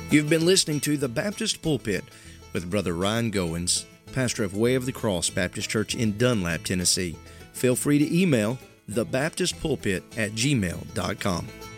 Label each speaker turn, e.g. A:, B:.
A: You've been listening to The Baptist Pulpit with Brother Ryan Goins, pastor of Way of the Cross Baptist Church in Dunlap, Tennessee. Feel free to email thebaptistpulpit@gmail.com.